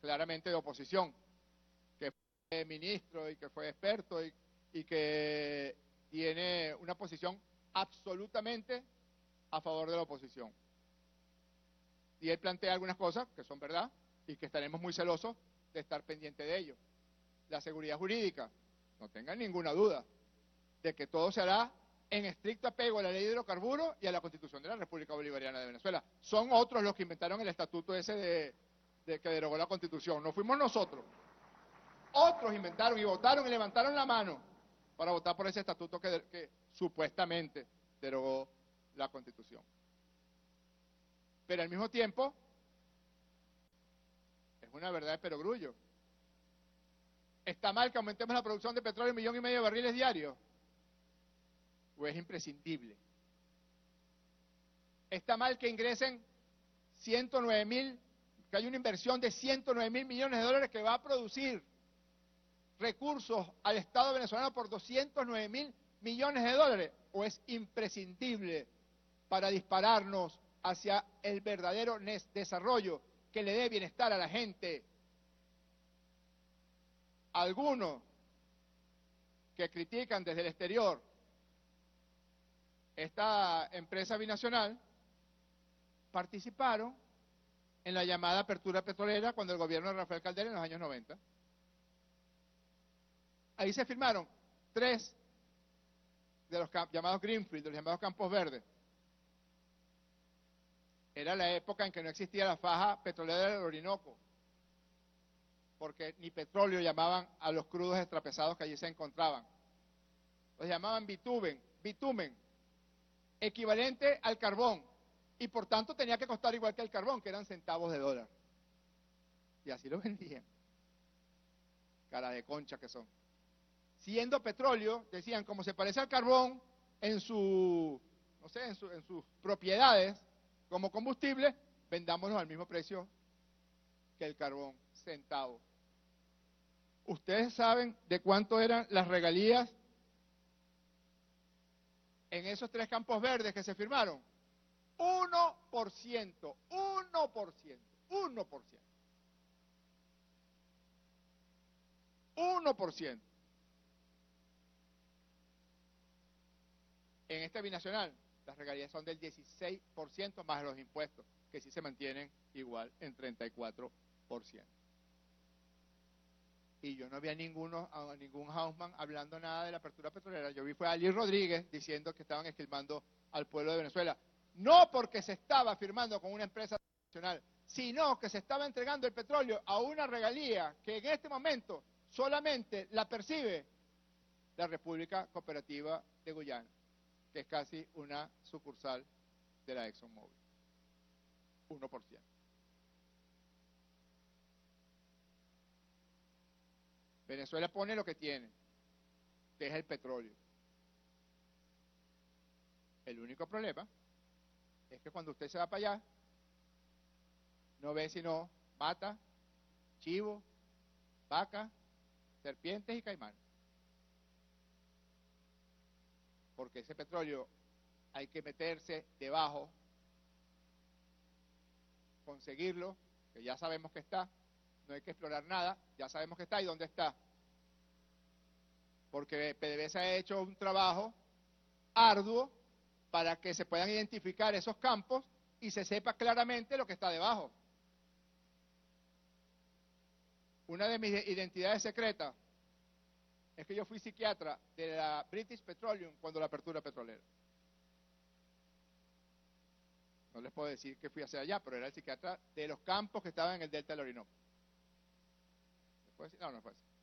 claramente de oposición, que fue ministro y que fue experto y que tiene una posición absolutamente a favor de la oposición. Y él plantea algunas cosas que son verdad y que estaremos muy celosos de estar pendiente de ello. La seguridad jurídica, no tengan ninguna duda de que todo se hará en estricto apego a la ley de hidrocarburos y a la Constitución de la República Bolivariana de Venezuela. Son otros los que inventaron el estatuto ese de que derogó la Constitución, no fuimos nosotros. Otros inventaron y votaron y levantaron la mano para votar por ese estatuto que supuestamente derogó la Constitución. Pero al mismo tiempo, es una verdad de perogrullo. ¿Está mal que aumentemos la producción de petróleo 1,5 millones de barriles diarios? ¿O es imprescindible? ¿Está mal que ingresen 109.000, que hay una inversión de 109.000 millones de dólares que va a producir recursos al Estado venezolano por 209.000 millones de dólares? ¿O es imprescindible para dispararnos hacia el verdadero desarrollo que le dé bienestar a la gente? Algunos que critican desde el exterior esta empresa binacional participaron en la llamada apertura petrolera cuando el gobierno de Rafael Caldera en los años 90. Ahí se firmaron 3 de los llamados Greenfield, de los llamados Campos Verdes. Era la época en que no existía la faja petrolera del Orinoco, porque ni petróleo llamaban a los crudos extrapesados que allí se encontraban. Los llamaban bitumen, equivalente al carbón, y por tanto tenía que costar igual que el carbón, que eran centavos de dólar. Y así lo vendían. Cara de concha que son. Siendo petróleo, decían, como se parece al carbón en sus propiedades como combustible, vendámonos al mismo precio que el carbón, centavos. ¿Ustedes saben de cuánto eran las regalías en esos 3 campos verdes que se firmaron? 1%. 1%. En este binacional, las regalías son del 16% más los impuestos, que sí se mantienen igual en 34%. Y yo no vi a ningún Hausman hablando nada de la apertura petrolera. Yo vi fue a Ali Rodríguez diciendo que estaban esquilmando al pueblo de Venezuela. No porque se estaba firmando con una empresa nacional, sino que se estaba entregando el petróleo a una regalía que en este momento solamente la percibe la República Cooperativa de Guyana, que es casi una sucursal de la ExxonMobil. 1%. Venezuela pone lo que tiene, que es el petróleo. El único problema es que cuando usted se va para allá, no ve sino mata, chivo, vaca, serpientes y caimanes. Porque ese petróleo hay que meterse debajo, conseguirlo, que ya sabemos que está, no hay que explorar nada, ya sabemos que está y dónde está. Porque PDVSA ha hecho un trabajo arduo para que se puedan identificar esos campos y se sepa claramente lo que está debajo. Una de mis identidades secretas es que yo fui psiquiatra de la British Petroleum cuando la apertura petrolera. No les puedo decir que fui hacia allá, pero era el psiquiatra de los campos que estaban en el delta del Orinoco. ¿Les puedo decir? No, no fue así.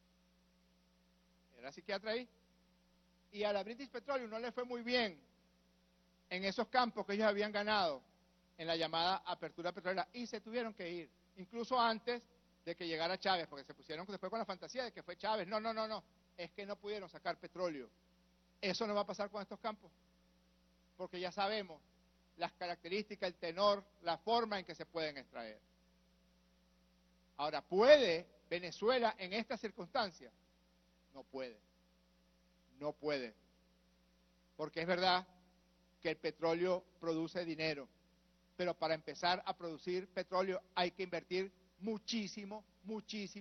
Era psiquiatra ahí. Y a la British Petroleum no le fue muy bien en esos campos que ellos habían ganado en la llamada apertura petrolera y se tuvieron que ir, incluso antes de que llegara Chávez, porque se pusieron después con la fantasía de que fue Chávez. No, es que no pudieron sacar petróleo. Eso no va a pasar con estos campos, porque ya sabemos las características, el tenor, la forma en que se pueden extraer. Ahora, ¿puede Venezuela en estas circunstancias? No puede. No puede. Porque es verdad que el petróleo produce dinero, pero para empezar a producir petróleo hay que invertir muchísimo, muchísimo.